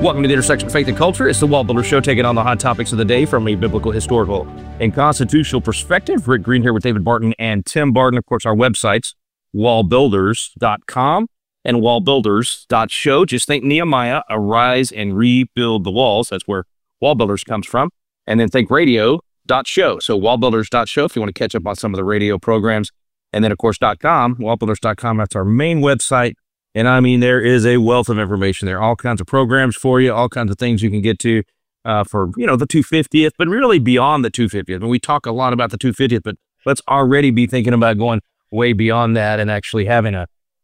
Welcome to the intersection of faith and culture. It's the Wall Builder Show, taking on the hot topics of the day from a biblical, historical, and constitutional perspective. Rick Green here with David Barton and Tim Barton. Of course, our websites, wallbuilders.com and wallbuilders.show. Just think Nehemiah, arise and rebuild the walls. That's where Wall Builders comes from. And then think radio.show. So wallbuilders.show if you want to catch up on some of the radio programs. And then, of course, .com, wallbuilders.com. That's our main website. And I mean, there is a wealth of information there, all kinds of programs for you, all kinds of things you can get to for, the 250th, but really beyond the 250th. And we talk a lot about the 250th, but let's already be thinking about going way beyond that and actually having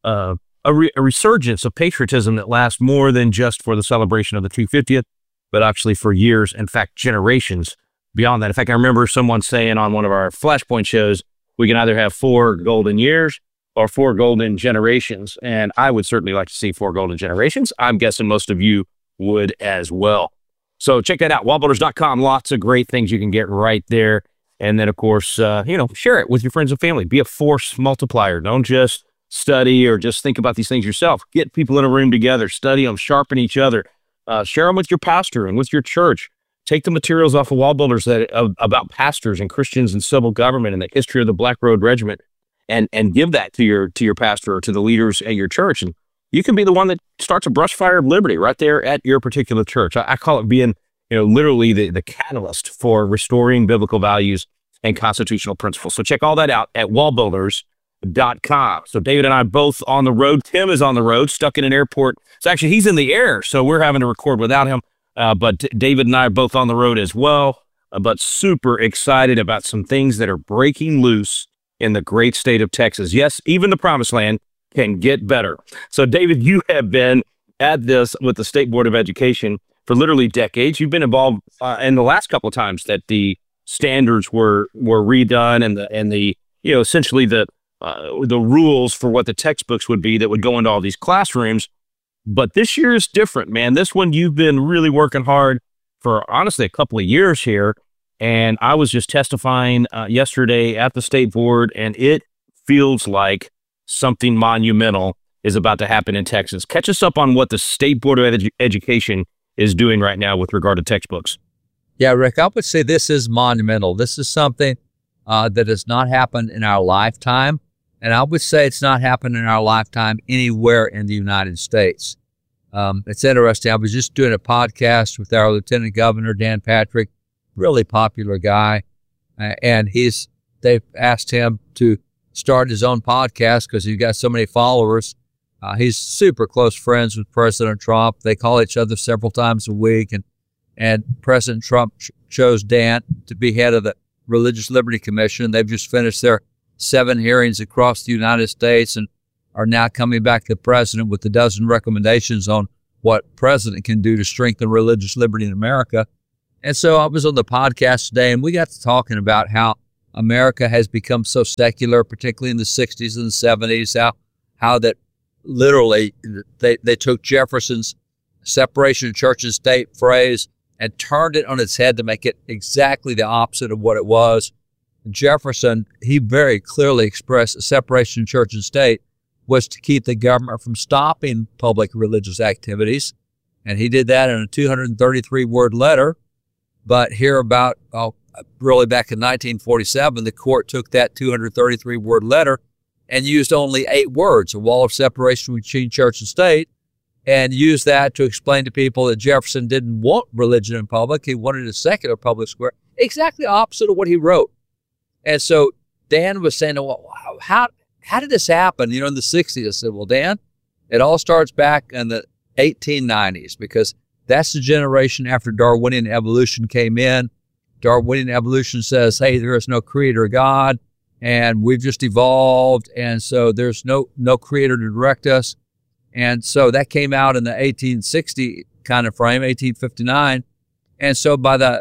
a resurgence of patriotism that lasts more than just for the celebration of the 250th, but actually for years, in fact, generations beyond that. In fact, I remember someone saying on one of our Flashpoint shows, we can either have 4 golden years or 4 golden generations. And I would certainly like to see 4 golden generations. I'm guessing most of you would as well. So check that out, wallbuilders.com. Lots of great things you can get right there. And then, of course, share it with your friends and family. Be a force multiplier. Don't just study or just think about these things yourself. Get people in a room together, study them, sharpen each other. Share them with your pastor and with your church. Take the materials off of Wall Builders about pastors and Christians and civil government and the history of the Black Road Regiment. And give that to your pastor or to the leaders at your church. And you can be the one that starts a brush fire of liberty right there at your particular church. I call it being, literally the catalyst for restoring biblical values and constitutional principles. So check all that out at wallbuilders.com. So David and I both on the road. Tim is on the road, stuck in an airport. So actually he's in the air, so we're having to record without him. But David and I are both on the road as well, but super excited about some things that are breaking loose in the great state of Texas. Yes, even the Promised Land can get better. So, David, you have been at this with the State Board of Education for literally decades. You've been involved in the last couple of times that the standards were redone and the essentially the rules for what the textbooks would be that would go into all these classrooms. But this year is different, man. This one you've been really working hard for honestly a couple of years here. And I was just testifying yesterday at the state board, and it feels like something monumental is about to happen in Texas. Catch us up on what the State Board of Education is doing right now with regard to textbooks. Yeah, Rick, I would say this is monumental. This is something that has not happened in our lifetime. And I would say it's not happened in our lifetime anywhere in the United States. It's interesting. I was just doing a podcast with our Lieutenant Governor, Dan Patrick, really popular guy. And they've asked him to start his own podcast because he's got so many followers. He's super close friends with President Trump. They call each other several times a week. And President Trump chose Dan to be head of the Religious Liberty Commission. They've just finished their 7 hearings across the United States and are now coming back to the president with a dozen recommendations on what president can do to strengthen religious liberty in America. And so I was on the podcast today, and we got to talking about how America has become so secular, particularly in the 60s and 70s, how that literally they took Jefferson's separation of church and state phrase and turned it on its head to make it exactly the opposite of what it was. Jefferson, he very clearly expressed separation of church and state was to keep the government from stopping public religious activities. And he did that in a 233-word letter. But here really back in 1947, the court took that 233-word letter and used only 8 words, a wall of separation between church and state, and used that to explain to people that Jefferson didn't want religion in public. He wanted a secular public square, exactly opposite of what he wrote. And so Dan was saying, well, how did this happen? In the 60s, I said, well, Dan, it all starts back in the 1890s because that's the generation after Darwinian evolution came in. Darwinian evolution says, hey, there is no creator God, and we've just evolved, and so there's no creator to direct us. And so that came out in the 1860 kind of frame, 1859. And so by the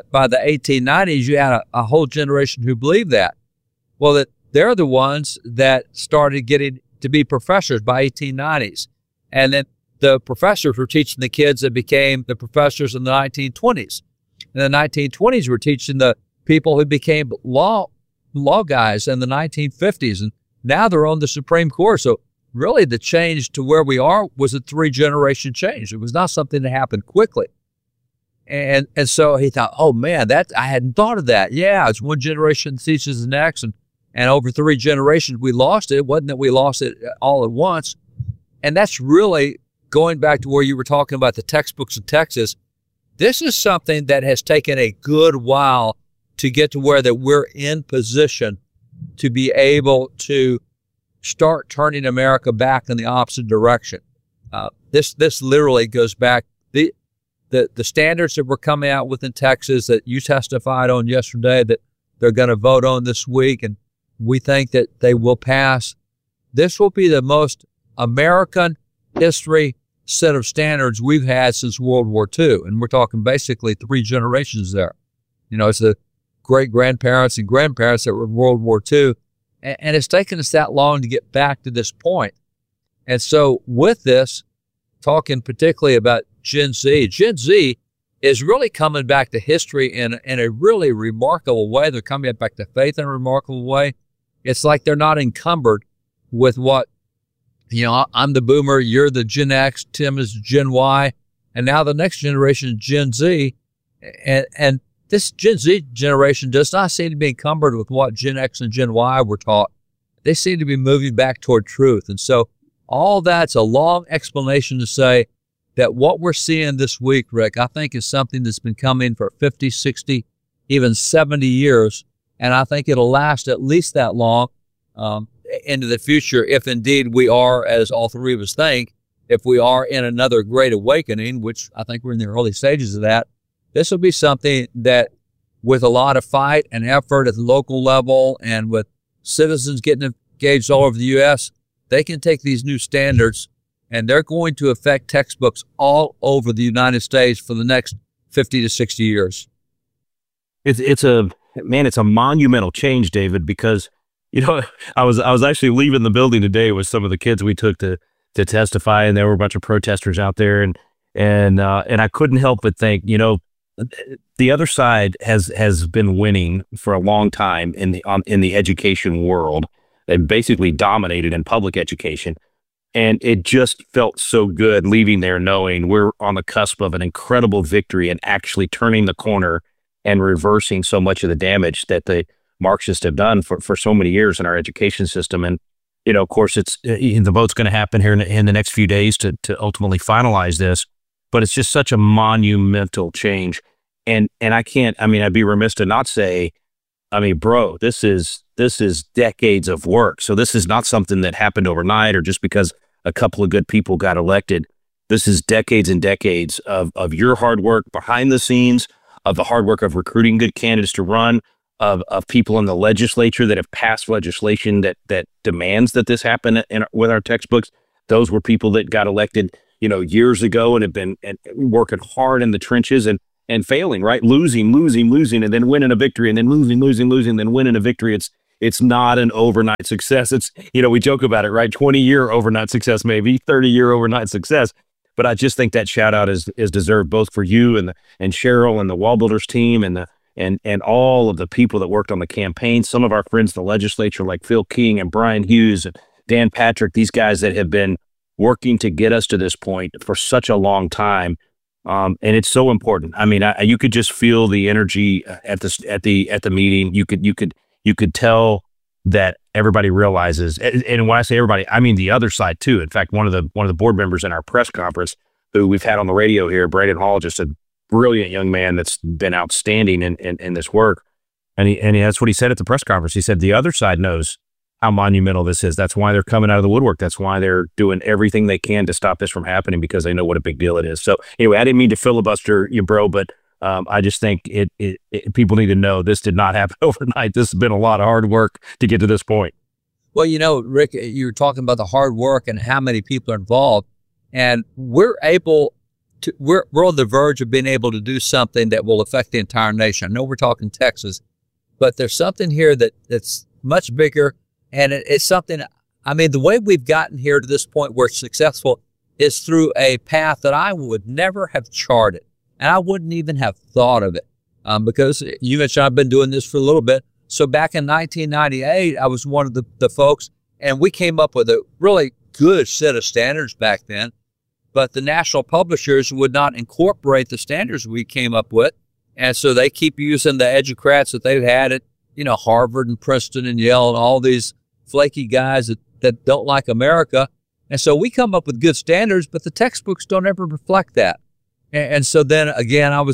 1890s, you had a whole generation who believed that. Well, they're the ones that started getting to be professors by 1890s. And then the professors were teaching the kids that became the professors in the 1920s. In the 1920s, were teaching the people who became law guys in the 1950s. And now they're on the Supreme Court. So really the change to where we are was a 3-generation change. It was not something that happened quickly. And so he thought, oh man, I hadn't thought of that. Yeah, it's one generation teaches the next, and over 3 generations we lost it. It wasn't that we lost it all at once. And that's really going back to where you were talking about the textbooks in Texas. This is something that has taken a good while to get to where that we're in position to be able to start turning America back in the opposite direction. This literally goes back. The standards that we're coming out with in Texas that you testified on yesterday that they're going to vote on this week, and we think that they will pass. This will be the most American history set of standards we've had since World War II. And we're talking basically 3 generations there. It's the great-grandparents and grandparents that were in World War II. And it's taken us that long to get back to this point. And so with this, talking particularly about Gen Z is really coming back to history in a really remarkable way. They're coming back to faith in a remarkable way. It's like they're not encumbered with what, I'm the boomer, you're the Gen X, Tim is Gen Y, and now the next generation is Gen Z. And this Gen Z generation does not seem to be encumbered with what Gen X and Gen Y were taught. They seem to be moving back toward truth. And so all that's a long explanation to say that what we're seeing this week, Rick, I think is something that's been coming for 50, 60, even 70 years. And I think it'll last at least that long into the future, if indeed we are, as all 3 of us think, if we are in another great awakening, which I think we're in the early stages of that. This will be something that, with a lot of fight and effort at the local level and with citizens getting engaged all over the U.S., they can take these new standards and they're going to affect textbooks all over the United States for the next 50 to 60 years. It's a monumental change, David, because, I was actually leaving the building today with some of the kids we took to testify, and there were a bunch of protesters out there, and I couldn't help but think, the other side has been winning for a long time in the education world. They basically dominated in public education. And it just felt so good leaving there knowing we're on the cusp of an incredible victory and actually turning the corner and reversing so much of the damage that the Marxists have done for so many years in our education system. And, of course, the vote's going to happen here in the next few days to ultimately finalize this. But it's just such a monumental change. And I'd be remiss to not say, bro, this is decades of work. So this is not something that happened overnight or just because a couple of good people got elected. This is decades and decades of your hard work behind the scenes, of the hard work of recruiting good candidates to run, of people in the legislature that have passed legislation that demands that this happen with our textbooks. Those were people that got elected, years ago and have been working hard in the trenches and failing, right? Losing, and then winning a victory, and then losing, then winning a victory. It's not an overnight success. It's, we joke about it, right? 20-year overnight success, maybe 30-year overnight success. But I just think that shout out is deserved both for you and Cheryl and the Wall Builders team and all of the people that worked on the campaign. Some of our friends in the legislature like Phil King and Brian Hughes and Dan Patrick, these guys that have been working to get us to this point for such a long time. And it's so important. You could just feel the energy at the meeting. You could tell that everybody realizes, and when I say everybody, I mean the other side too. In fact, one of the board members in our press conference, who we've had on the radio here, Brandon Hall, just a brilliant young man that's been outstanding in this work, and that's what he said at the press conference. He said the other side knows how monumental this is. That's why they're coming out of the woodwork. That's why they're doing everything they can to stop this from happening, because they know what a big deal it is. So anyway, I didn't mean to filibuster you, bro, but I just think people need to know this did not happen overnight. This has been a lot of hard work to get to this point. Well, Rick, you're talking about the hard work and how many people are involved, and we're on the verge of being able to do something that will affect the entire nation. I know we're talking Texas, but there's something here that's much bigger, and it's something, the way we've gotten here to this point where it's successful is through a path that I would never have charted. And I wouldn't even have thought of it because you mentioned I've been doing this for a little bit. So back in 1998, I was one of the folks, and we came up with a really good set of standards back then, but the national publishers would not incorporate the standards we came up with. And so they keep using the educrats that they've had at, Harvard and Princeton and Yale and all these flaky guys that don't like America. And so we come up with good standards, but the textbooks don't ever reflect that. And so then again, I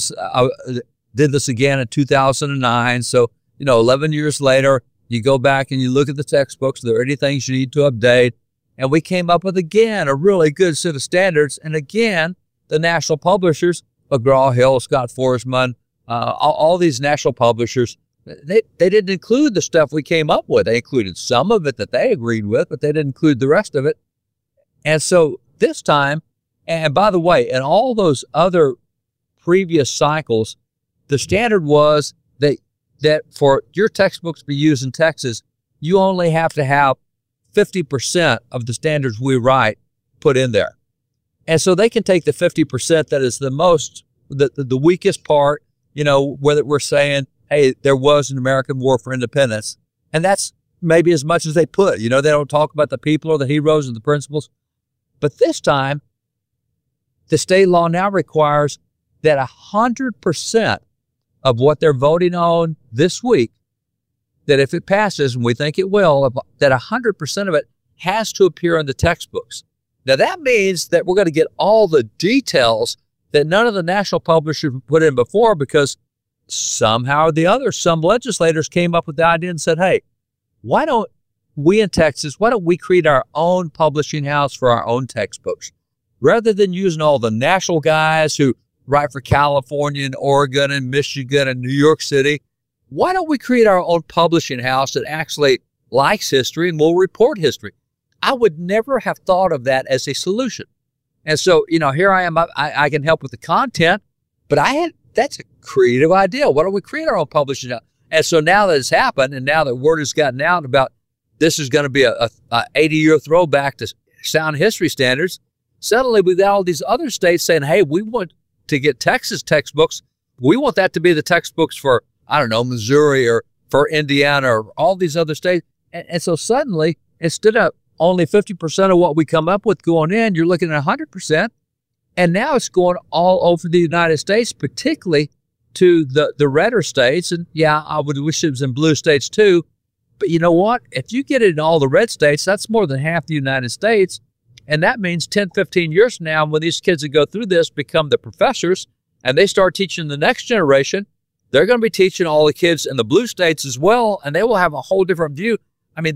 did this again in 2009. So, 11 years later, you go back and you look at the textbooks. Are there any things you need to update? And we came up with, again, a really good set of standards. And again, the national publishers, McGraw-Hill, Scott Forsman, all these national publishers, they didn't include the stuff we came up with. They included some of it that they agreed with, but they didn't include the rest of it. And so this time, and by the way, in all those other previous cycles, the standard was that for your textbooks to be used in Texas, you only have to have 50% of the standards we write put in there. And so they can take the 50% that is the weakest part, whether we're saying, hey, there was an American War for Independence. And that's maybe as much as they put. They don't talk about the people or the heroes or the principles. But this time, the state law now requires that 100% of what they're voting on this week, that if it passes, and we think it will, that 100% of it has to appear in the textbooks. Now, that means that we're going to get all the details that none of the national publishers put in before, because somehow or the other, some legislators came up with the idea and said, hey, why don't we in Texas, why don't we create our own publishing house for our own textbooks? Rather than using all the national guys who write for California and Oregon and Michigan and New York City, why don't we create our own publishing house that actually likes history and will report history? I would never have thought of that as a solution. And so, here I am, I can help with the content, but that's a creative idea. Why don't we create our own publishing house? And so now that it's happened, and now that word has gotten out about this is going to be a 80-year throwback to sound history standards, suddenly we've got all these other states saying, hey, we want to get Texas textbooks. We want that to be the textbooks for, Missouri or for Indiana or all these other states. And so suddenly, instead of only 50% of what we come up with going in, you're looking at 100%. And now it's going all over the United States, particularly to the redder states. And yeah, I would wish it was in blue states too. But you know what? If you get it in all the red states, that's more than half the United States. And that means 10, 15 years from now, when these kids that go through this become the professors and they start teaching the next generation, they're going to be teaching all the kids in the blue states as well, and they will have a whole different view. I mean,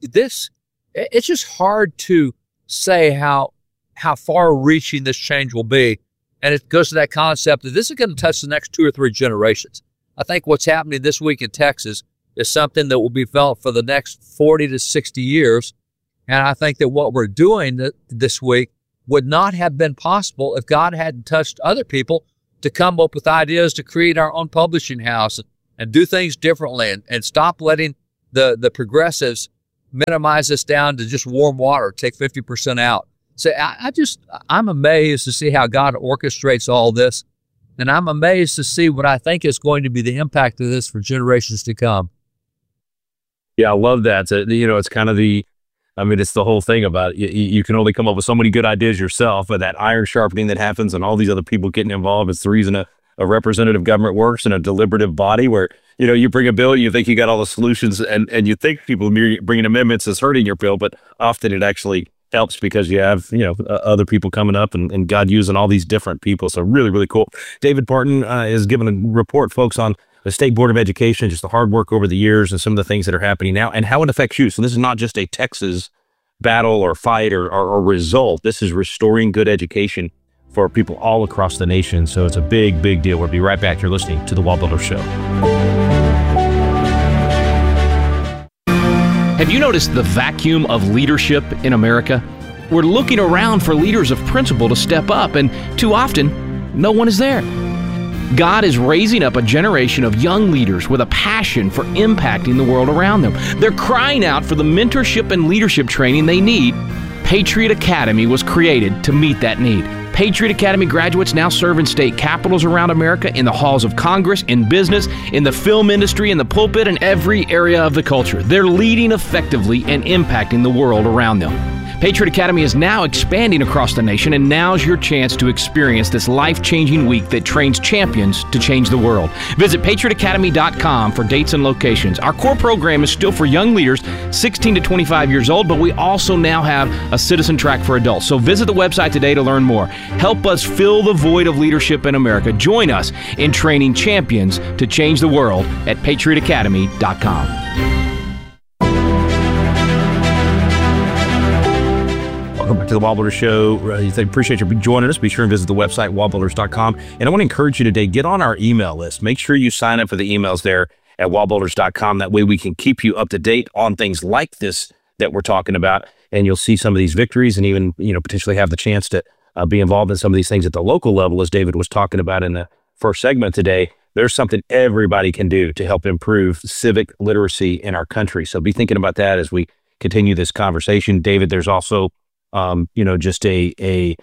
it's just hard to say how far-reaching this change will be. And it goes to that concept that this is going to touch the next 2 or 3 generations. I think what's happening this week in Texas is something that will be felt for the next 40 to 60 years. And I think that what we're doing this week would not have been possible if God hadn't touched other people to come up with ideas to create our own publishing house and do things differently and stop letting the progressives minimize this down to just warm water, take 50% out. So I'm amazed to see how God orchestrates all this. And I'm amazed to see what I think is going to be the impact of this for generations to come. Yeah, I love that. It's kind of it's the whole thing about it. You can only come up with so many good ideas yourself, but that iron sharpening that happens and all these other people getting involved is the reason a representative government works in a deliberative body where, you bring a bill, you think you got all the solutions and you think people bringing amendments is hurting your bill, but often it actually helps because you have, other people coming up and God using all these different people. So really, really cool. David Parton is giving a report, folks, on the State Board of Education, just the hard work over the years and some of the things that are happening now and how it affects you. So this is not just a Texas battle or fight or result. This is restoring good education for people all across the nation. So it's a big, big deal. We'll be right back. You're listening to The Wall Builder Show. Have you noticed the vacuum of leadership in America? We're looking around for leaders of principle to step up, and too often, no one is there. God is raising up a generation of young leaders with a passion for impacting the world around them. They're crying out for the mentorship and leadership training they need. Patriot Academy was created to meet that need. Patriot Academy graduates now serve in state capitals around America, in the halls of Congress, in business, in the film industry, in the pulpit, and every area of the culture. They're leading effectively and impacting the world around them. Patriot Academy is now expanding across the nation, and now's your chance to experience this life-changing week that trains champions to change the world. Visit patriotacademy.com for dates and locations. Our core program is still for young leaders 16 to 25 years old, but we also now have a citizen track for adults. So visit the website today to learn more. Help us fill the void of leadership in America. Join us in training champions to change the world at patriotacademy.com. Welcome back to the WallBuilders Show. Appreciate you joining us. Be sure and visit the website, wallbuilders.com. And I want to encourage you today, get on our email list. Make sure you sign up for the emails there at wallbuilders.com. That way we can keep you up to date on things like this that we're talking about. And you'll see some of these victories and even, potentially have the chance to be involved in some of these things at the local level, as David was talking about in the first segment today. There's something everybody can do to help improve civic literacy in our country. So be thinking about that as we continue this conversation. David, there's also just a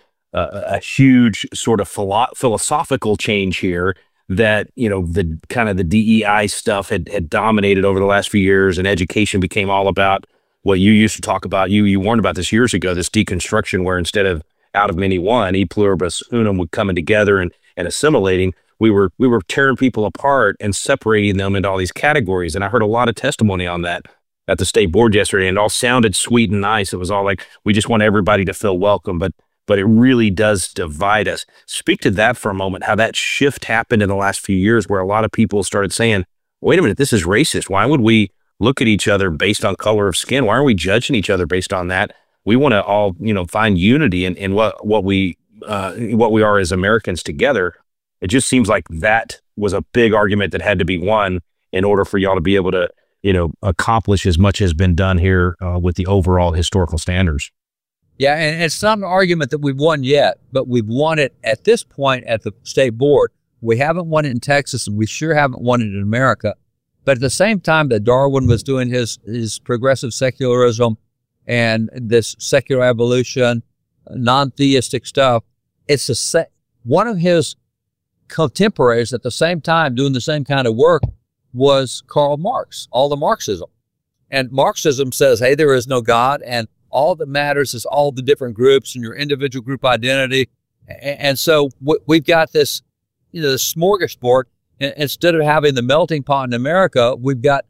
huge sort of philosophical change here that, the kind of the DEI stuff had dominated over the last few years, and education became all about what you used to talk about. You warned about this years ago, this deconstruction where instead of out of many one, e pluribus unum, would coming together and assimilating, we were tearing people apart and separating them into all these categories. And I heard a lot of testimony on that at the state board yesterday, and it all sounded sweet and nice. It was all like, we just want everybody to feel welcome, but it really does divide us. Speak to that for a moment, how that shift happened in the last few years where a lot of people started saying, wait a minute, this is racist. Why would we look at each other based on color of skin? Why are we judging each other based on that? We want to all, find unity in what we are as Americans together. It just seems like that was a big argument that had to be won in order for y'all to be able to accomplish as much has been done here with the overall historical standards. Yeah, and it's not an argument that we've won yet, but we've won it at this point at the state board. We haven't won it in Texas, and we sure haven't won it in America. But at the same time that Darwin was doing his progressive secularism and this secular evolution, non-theistic stuff, it's one of his contemporaries at the same time doing the same kind of work was Karl Marx, all the Marxism. And Marxism says, hey, there is no God, and all that matters is all the different groups and your individual group identity. And so we've got this, this smorgasbord. Instead of having the melting pot in America, we've got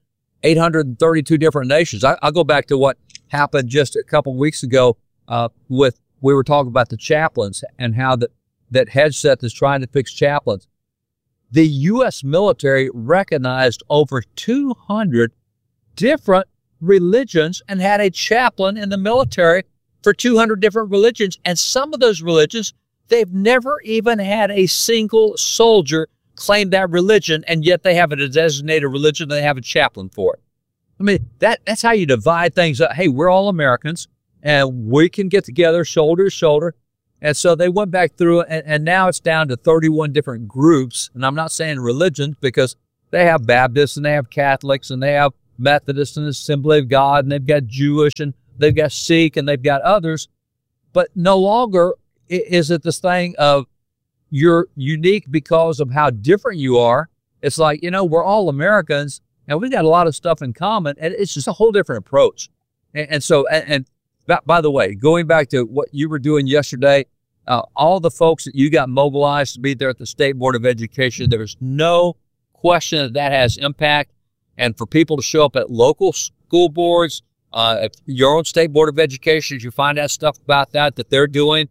832 different nations. I'll go back to what happened just a couple of weeks ago we were talking about the chaplains and how that Hegseth is trying to fix chaplains. The U.S. military recognized over 200 different religions and had a chaplain in the military for 200 different religions. And some of those religions, they've never even had a single soldier claim that religion, and yet they have a designated religion and they have a chaplain for it. I mean, that's how you divide things up. Hey, we're all Americans, and we can get together shoulder to shoulder. And so they went back through, and now it's down to 31 different groups. And I'm not saying religions, because they have Baptists and they have Catholics and they have Methodists and Assembly of God, and they've got Jewish and they've got Sikh and they've got others. But no longer is it this thing of you're unique because of how different you are. It's like, we're all Americans and we've got a lot of stuff in common, and it's just a whole different approach. And so, by the way, going back to what you were doing yesterday, all the folks that you got mobilized to be there at the State Board of Education, there's no question that has impact. And for people to show up at local school boards, your own State Board of Education, you find out stuff about that they're doing.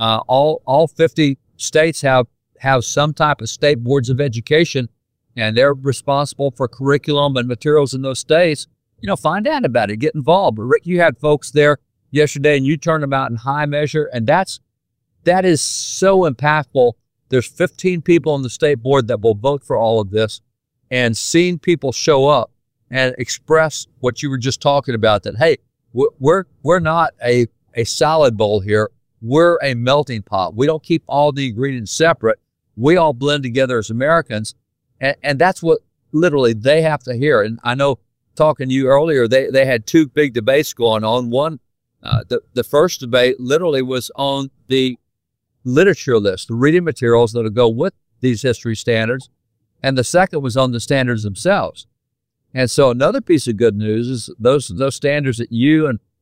All 50 states have some type of state boards of education, and they're responsible for curriculum and materials in those states. Find out about it, get involved. But Rick, you had folks there yesterday, and you turned them out in high measure, and that is so impactful. There's 15 people on the state board that will vote for all of this, and seeing people show up and express what you were just talking about, that, hey, we're not a salad bowl here. We're a melting pot. We don't keep all the ingredients separate. We all blend together as Americans. And that's what literally they have to hear. And I know, talking to you earlier, they had two big debates going on. One, the first debate literally was on the literature list, the reading materials that'll go with these history standards. And the second was on the standards themselves. And so another piece of good news is those standards that you and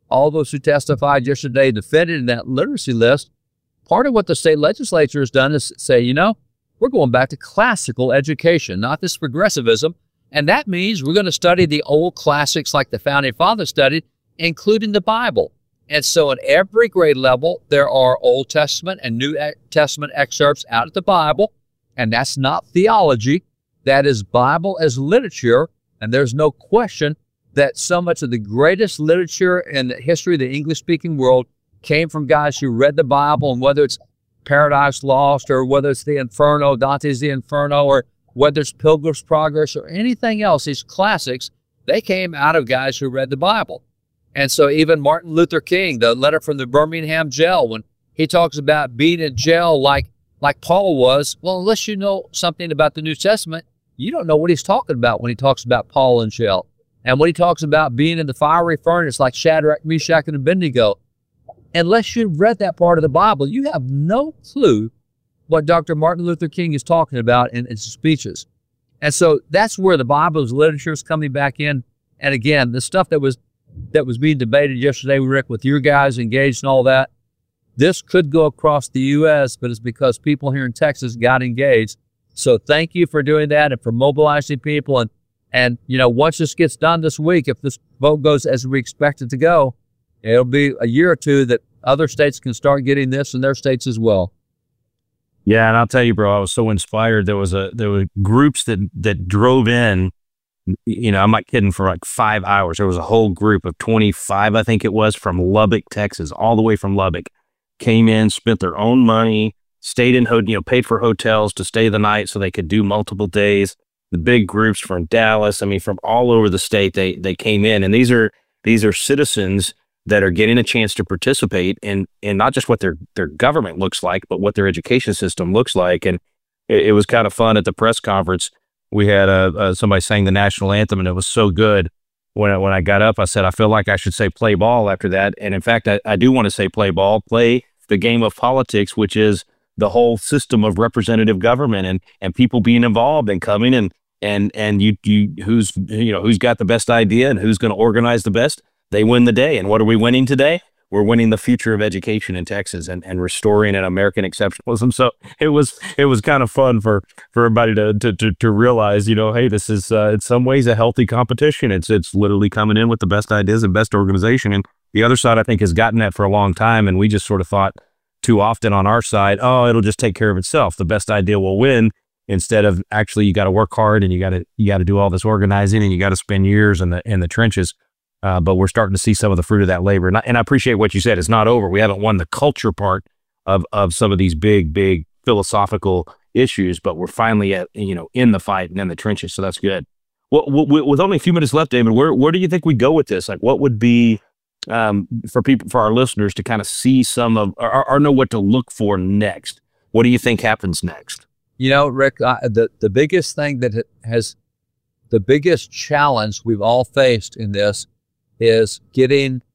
all those who testified yesterday defended in that literacy list, part of what the state legislature has done is say, you know, we're going back to classical education, not this progressivism. And that means we're going to study the old classics like the Founding Fathers studied, including the Bible. And so in every grade level, there are Old Testament and New Testament excerpts out of the Bible. And that's not theology. That is Bible as literature. And there's no question that so much of the greatest literature in the history of the English-speaking world came from guys who read the Bible, and whether it's Paradise Lost or whether it's the Inferno, Dante's The Inferno, or whether it's Pilgrim's Progress or anything else, these classics, they came out of guys who read the Bible. And so even Martin Luther King, the letter from the Birmingham jail, when he talks about being in jail like Paul was, well, unless you know something about the New Testament, you don't know what he's talking about when he talks about Paul in jail. And when he talks about being in the fiery furnace like Shadrach, Meshach, and Abednego, unless you've read that part of the Bible, you have no clue what Dr. Martin Luther King is talking about in his speeches. And so that's where the Bible's literature is coming back in. And again, the stuff that was being debated yesterday, Rick, with your guys engaged and all that, this could go across the U.S., but it's because people here in Texas got engaged. So thank you for doing that and for mobilizing people. And you know, once this gets done this week, if this vote goes as we expect it to go, it'll be a year or two that other states can start getting this in their states as well. Yeah, and I'll tell you, bro, I was so inspired. There were groups that drove in. You know, I'm not kidding, for like 5 hours. There was a whole group of 25, I think it was, from Lubbock, Texas, all the way from Lubbock, came in, spent their own money, stayed in, paid for hotels to stay the night so they could do multiple days. The big groups from Dallas, I mean, from all over the state, they came in, and these are citizens that are getting a chance to participate in not just what their government looks like, but what their education system looks like. And it was kind of fun at the press conference. We had somebody sang the national anthem, and it was so good. When I got up, I said, I feel like I should say play ball after that. And in fact, I do want to say play ball, play the game of politics, which is the whole system of representative government and people being involved and coming and you who's got the best idea and who's going to organize the best, they win the day. And what are we winning today? We're winning the future of education in Texas and restoring an American exceptionalism. So it was kind of fun for everybody to realize, hey, this is in some ways a healthy competition. It's literally coming in with the best ideas and best organization. And the other side, I think, has gotten that for a long time. And we just sort of thought too often on our side, oh, it'll just take care of itself. The best idea will win, instead of actually you got to work hard and you got to do all this organizing and you got to spend years in the trenches. But we're starting to see some of the fruit of that labor. And I appreciate what you said. It's not over. We haven't won the culture part of some of these big philosophical issues, but we're finally in the fight and in the trenches. So that's good. Well, with only a few minutes left, David, where do you think we go with this? Like, what would be for our listeners to kind of see some of or know what to look for next? What do you think happens next? Rick, the biggest thing that the biggest challenge we've all faced in this is getting